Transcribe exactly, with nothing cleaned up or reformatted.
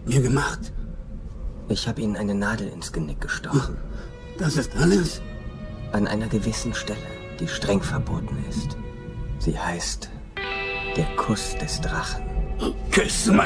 mir gemacht? Ich habe Ihnen eine Nadel ins Genick gestochen. Das ist alles? An einer gewissen Stelle, die streng verboten ist. Sie heißt der Kuss des Drachen. Küss mein